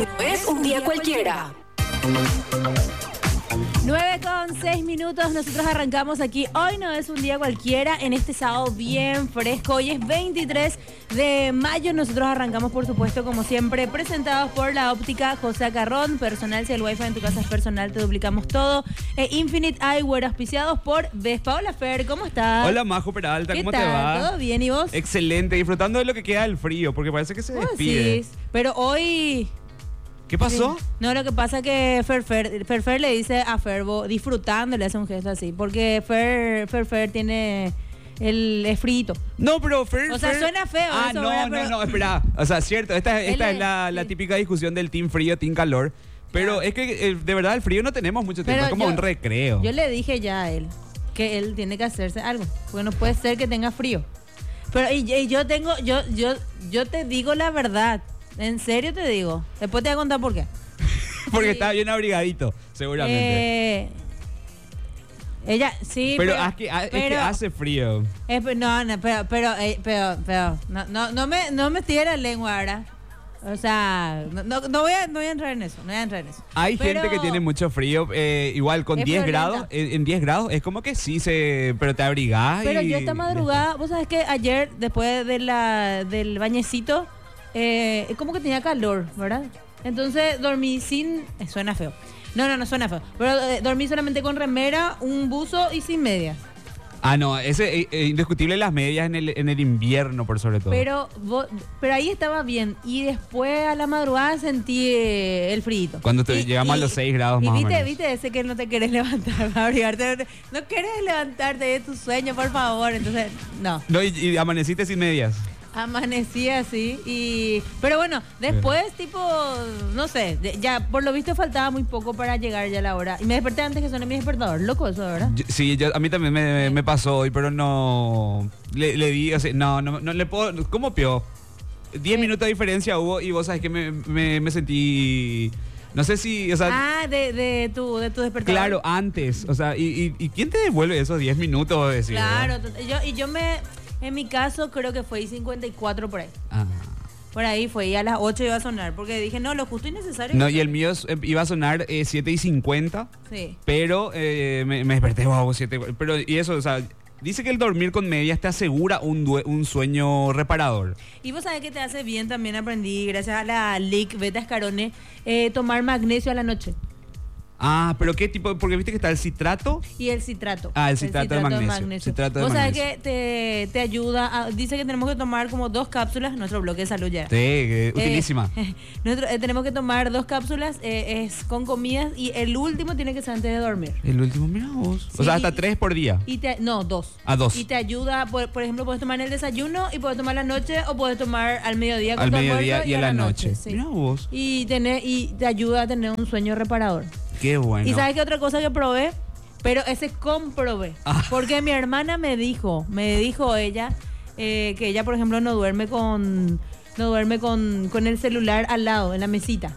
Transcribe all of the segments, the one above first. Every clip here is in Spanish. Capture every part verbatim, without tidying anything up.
Hoy no es un día cualquiera. nueve con seis minutos, nosotros arrancamos aquí. Hoy no es un día cualquiera, en este sábado bien fresco. Hoy es veintitrés de mayo. Nosotros arrancamos, por supuesto, como siempre, presentados por la óptica José Acarrón. Personal, si el wifi en tu casa es personal, te duplicamos todo. E Infinite Eyewear, auspiciados por Vespa. Hola, Fer, ¿cómo estás? Hola, Majo Peralta, ¿cómo tal? te va? ¿Todo bien? ¿Y vos? Excelente, disfrutando de lo que queda del frío, porque parece que se ¿Vos despide. decís? Pero hoy... ¿Qué pasó? Sí. No, lo que pasa es que Fer Fer, Fer Fer le dice a Ferbo, disfrutando, le hace un gesto así, porque Fer Fer, Fer tiene el es frito. No, pero Fer, O sea, Fer- suena feo Ah, eso, no, ¿verdad? no, Pero- no, espera. O sea, cierto, esta, esta Él es la, es- la sí. típica discusión del team frío, team calor. Pero Claro. es que eh, de verdad el frío no tenemos mucho tiempo, Pero es como yo- un recreo. Yo le dije ya a él que él tiene que hacerse algo, porque no puede ser que tenga frío. Pero y, y yo tengo, yo, yo, yo te digo la verdad, en serio te digo. Después te voy a contar por qué. Porque Sí. está bien abrigadito, seguramente. Eh, ella, sí, pero pero, es, que, es que pero- hace frío. Eh, pe- no, no, pero, pero, eh, pero, pero, no, no, no me, no me tire la lengua ahora. O sea, no, no, no voy a, no voy a entrar en eso, no voy a entrar en eso. Hay Pero- gente que tiene mucho frío, eh, igual con Es diez friolenta. grados, en, en diez grados es como que sí, se, pero te abrigás Pero y... yo esta madrugada, vos sabés que ayer, después de la, del bañecito, eh, es como que tenía calor, ¿verdad? Entonces dormí sin... eh, suena feo. No, no, no suena feo. Pero eh, dormí solamente con remera, un buzo y sin medias. Ah, no, ese eh, eh, indiscutible las medias en el, en el invierno, por sobre todo. Pero vos- pero ahí estaba bien. Y después a la madrugada sentí eh, el frío. Cuando te- llegamos a los seis grados y más o viste, menos. viste ese que no te querés levantar para abrigarte. No querés levantarte de tu sueño, por favor. Entonces, no. No, y, y amaneciste sin medias. Amanecí así y... Pero bueno, después tipo, no sé, de- ya por lo visto faltaba muy poco para llegar ya a la hora. Y me desperté antes que suene mi despertador. Loco eso, ¿verdad? Yo- sí, yo- a mí también me, me pasó hoy, pero no... Le, le di, o sea, no, no, no le puedo... ¿Cómo peor? Diez Sí. minutos de diferencia hubo y vos sabés que me, me, me sentí... No sé si, o sea... Ah, de, de tu, de tu despertador. Claro, antes. O sea, ¿y, y, y quién te devuelve esos diez minutos? Decir, Claro, ¿verdad? tot- yo, y yo me... En mi caso creo que fue cincuenta y cuatro por ahí. Ah. Por ahí fue, y a las ocho iba a sonar, porque dije, no, lo justo y necesario. No, y el mío es- eh, iba a sonar eh, siete y cincuenta, Sí. pero eh, me, me desperté, wow, siete. Pero, y eso, o sea, dice que el dormir con medias te asegura un, due- un sueño reparador. Y vos sabés que te hace bien, también aprendí, gracias a la L I C Beta Escarone, eh, tomar magnesio a la noche. Ah, pero ¿qué tipo? Porque viste que está el citrato. Y el citrato. Ah, el citrato de magnesio. Citrato de Vos sabés magnesio. que te, te ayuda, a- dice que tenemos que tomar como dos cápsulas, nuestro bloque de salud ya. Sí, eh, utilísima. Eh, nosotros, eh, tenemos que tomar dos cápsulas, eh, es con comidas, y el último tiene que ser antes de dormir. El último, mira vos. Sí, O sea, hasta y- tres por día. Y te, no, dos. Ah, dos. Y te ayuda, por, por ejemplo, puedes tomar en el desayuno y puedes tomar a la noche o puedes tomar al mediodía con Al tu mediodía almuerzo y a la noche. sí. Mira vos. Y, tener, y te ayuda a tener un sueño reparador. Qué bueno. ¿Y sabes qué otra cosa que probé? Pero ese comprobé. Ah. Porque mi hermana me dijo, me dijo ella, eh, que ella, por ejemplo, no duerme con no duerme con, con el celular al lado, en la mesita.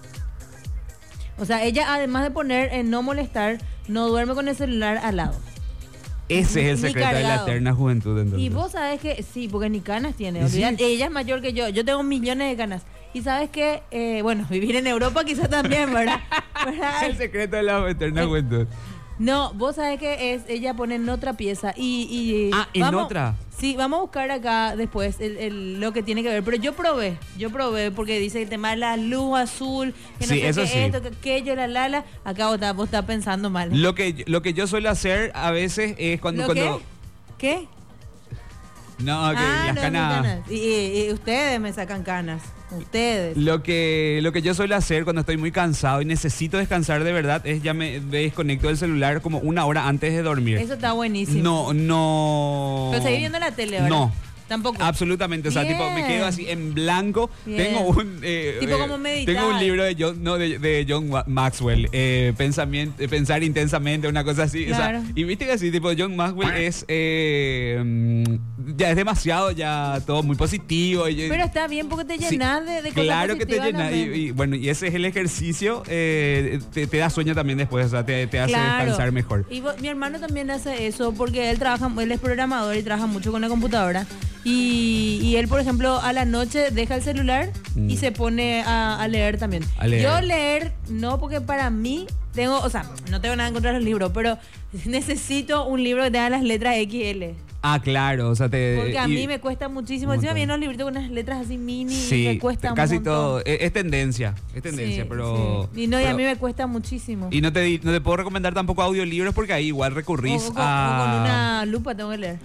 O sea, ella, además de poner en no molestar, no duerme con el celular al lado. Ese es el Ni secreto de la cargado. eterna juventud, entonces. Y vos sabes que, sí, porque ni canas tiene. Y sí. olvidate. Ella es mayor que yo. Yo tengo millones de canas. Y sabes que, eh, bueno, vivir en Europa quizás también, ¿verdad? ¿Verdad? El secreto de la eterna juventud. No, vos sabés que es, ella pone en otra pieza y... y Ah, ¿en vamos- otra? Sí, vamos a buscar acá después el, el- lo que tiene que ver. Pero yo probé, yo probé porque dice el tema de la luz azul, que no Sí, sé eso qué sí. esto, que aquello, la la la. Acá vos estás, vos estás pensando mal. Lo que, lo que yo suelo hacer a veces es cuando... ¿Lo cuando qué? ¿Qué? No, que ah, las no, canas... canas. Y, y- y ustedes me sacan canas. Ustedes. Lo que, lo que yo suelo hacer cuando estoy muy cansado y necesito descansar de verdad es ya me desconecto del celular como una hora antes de dormir. Eso está buenísimo. No, no. Pero seguís viendo la tele, ¿verdad? No. Tampoco. Absolutamente, o sea, tipo, me Bien. quedo así en blanco. Bien. Tengo un eh, Tipo eh, como meditar. tengo un libro de John, no, de, de John Wa- Maxwell, eh, pensamiento, eh, pensar intensamente, una cosa así. Claro. O sea, y viste que así, tipo, John Maxwell es eh, mm, ya es demasiado, ya todo muy positivo. y- Pero está bien porque te Sí, llenas de, de cosas claro que te positivas llena y, también. y, bueno, y ese es el ejercicio, eh, te, te da sueño también después, o sea, te, te hace Claro. descansar mejor. Y vos- mi hermano también hace eso porque él trabaja, él es programador y trabaja mucho con la computadora. Y, y él, por ejemplo, a la noche deja el celular mm. y se pone a, a leer también. A leer. Yo leer, no, porque para mí tengo, o sea, no tengo nada en contra de los libros, pero necesito un libro que tenga las letras X L. Ah, claro, o sea, te... Porque a y, mí me cuesta muchísimo. Encima vienen los libritos con unas letras así mini sí, y me cuesta casi un montón. todo. Es, es tendencia, es tendencia, Sí, pero... sí. Y no, y pero, a mí me cuesta muchísimo. Y no te, di- no te puedo recomendar tampoco audiolibros porque ahí igual recurrís o, o con, a... o con una lupa tengo que leer.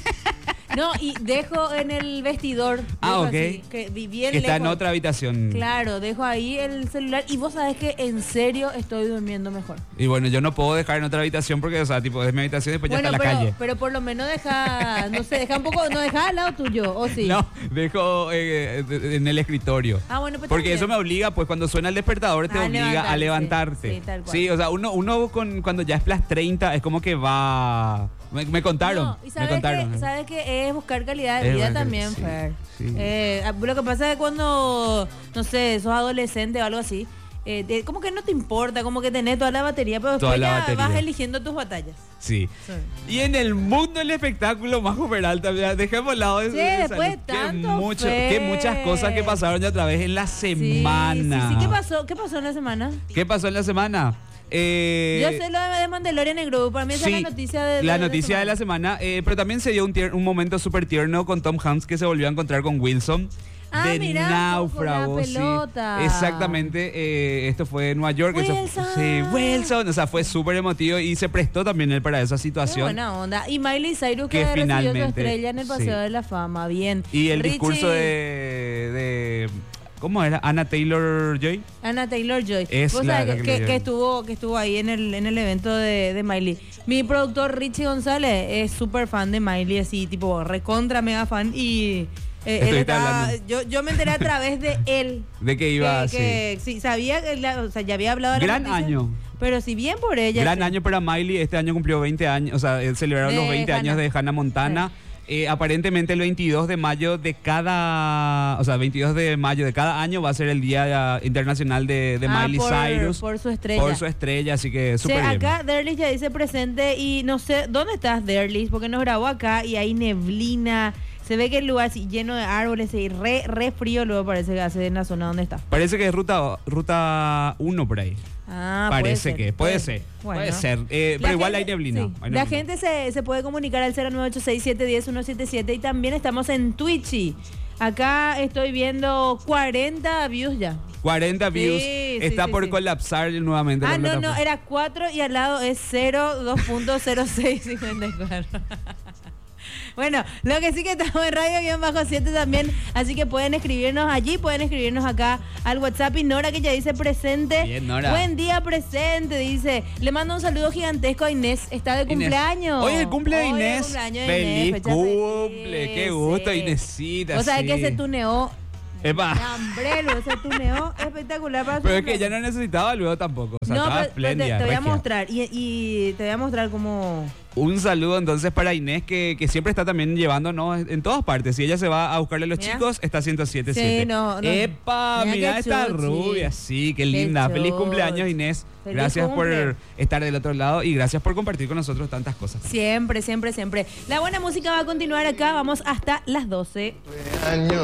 No, y dejo en el vestidor. Ah, ok. Así, que vi bien que está en lejos. otra habitación. Claro, dejo ahí el celular y vos sabés que en serio estoy durmiendo mejor. Y bueno, yo no puedo dejar en otra habitación porque, o sea, tipo, es mi habitación y después Bueno, ya está pero, en la calle. pero por lo menos deja, no sé, deja un poco, no deja al lado tuyo, ¿o sí? No, dejo eh, en el escritorio. Ah, bueno, pues Porque también. eso me obliga, pues cuando suena el despertador te A obliga a levantarte. sí, tal cual. Sí, o sea, uno, uno con, cuando ya es las treinta es como que va... Me, me contaron, No, y me sabes contaron. que, sabes que es buscar calidad de Es vida buscar- también, sí, Fer. sí. Eh, lo que pasa es que cuando, no sé, sos adolescente o algo así, eh, te- como que no te importa, como que tenés toda la batería, pero Toda después la ya batería. vas eligiendo tus batallas. Sí. Sí. Y en el mundo del espectáculo, más Juvenal también, dejemos al lado de Sí, de después salud. de Qué tanto, mucho, Fer. qué muchas cosas que pasaron ya otra vez en la Sí, semana. Sí, sí, ¿qué pasó? ¿Qué pasó en la semana? ¿Qué pasó en la semana? Eh, Yo sé lo de de Mandalorian en el grupo, para mí esa sí, es la noticia de, de- la de noticia de la semana, eh, pero también se dio un, tier- un momento súper tierno con Tom Hanks que se volvió a encontrar con Wilson. Ah, de mirá, náufrago, con la sí. pelota. Exactamente, eh, esto fue en Nueva York. eso- Wilson. sí, Wilson, o sea, fue súper emotivo y se prestó también él para esa Qué situación. buena onda. Y Miley Cyrus que, Que recibió su finalmente, estrella en el Paseo sí. de la Fama. Bien. Y el Richie- discurso de, de ¿cómo era? Anna Taylor-Joy. Anna Taylor-Joy. Es Vos la- sabés la que, que que- le dio. que estuvo, que estuvo ahí en el, en el evento de, de Miley. Mi productor Richie González es súper fan de Miley, así tipo recontra mega fan. Y eh, él Estuviste estaba, hablando. yo, yo me enteré a través de él. De que iba que, así. que sí, sabía que la- o sea, ya había hablado de la Gran noticia, año. Pero si bien por ella. Gran sí. año para Miley. Este año cumplió veinte años. O sea, él celebraron De los veinte Hannah. años de Hannah Montana. Eh, aparentemente el veintidós de mayo de cada... O sea, veintidós de mayo de cada año va a ser el Día Internacional de, de Ah, Miley por, Cyrus. por su estrella. Por su estrella, así que Sí, súper bien. acá Derlis ya dice presente y no sé, ¿dónde estás Derlis? Porque nos grabó acá y hay neblina, se ve que el lugar así lleno de árboles y re, re frío luego parece que hace en la zona donde está. Parece que es ruta ruta uno por ahí. Ah, Parece puede que, ser, puede ser, Bueno. puede ser. Eh, La pero igual gente- hay neblina. sí, hay La neblina. gente se, se puede comunicar al cero nueve ocho seis siete uno cero uno siete siete y también estamos en Twitch. Acá estoy viendo cuarenta views ya. cuarenta views. Sí, sí, Está sí, por sí. colapsar nuevamente. Ah, la no, no, plataforma. era cuatro y al lado es cero dos punto cero seis cincuenta y cuatro. Bueno, lo que sí que estamos en radio siete también, así que pueden escribirnos allí, pueden escribirnos acá al WhatsApp. Y Nora, que ya dice presente. Bien, Nora. Buen día, presente, dice. Le mando un saludo gigantesco a Inés, está de Inés. cumpleaños. Hoy es el cumple de Hoy es el Inés. cumpleaños de Feliz Inés, fecha cumple. feliz, Qué gusto, sí. Inesita. O sea, sí. que se tuneó. Epa. Hambrelo, se tuneó espectacular para su Pero es que ya cumpleaños. no necesitaba luego tampoco. O sea, No, estaba pero- pero te, espléndida. te voy a regia. mostrar y, y te voy a mostrar cómo... Un saludo entonces para Inés, que, que siempre está también llevándonos en todas partes. Si ella se va a buscarle a los Mira. chicos, está ciento siete punto Sí, siete. no, no. ¡Epa! Mira Mira qué esta chuchi. rubia, sí, qué linda. Feliz chuchi. cumpleaños, Inés. Feliz Gracias cumple. por estar del otro lado y gracias por compartir con nosotros tantas cosas. Siempre, siempre, siempre. La buena música va a continuar acá. Vamos hasta las doce. Año.